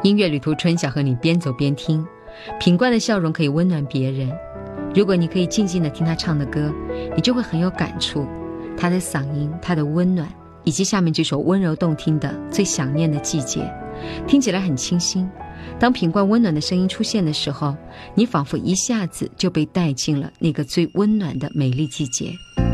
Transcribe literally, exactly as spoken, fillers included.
音乐旅途春想和你边走边听，品冠的笑容可以温暖别人。如果你可以静静地听他唱的歌，你就会很有感触，他的嗓音，他的温暖，以及下面这首温柔动听的最想念的季节，听起来很清新。当品冠温暖的声音出现的时候，你仿佛一下子就被带进了那个最温暖的美丽季节。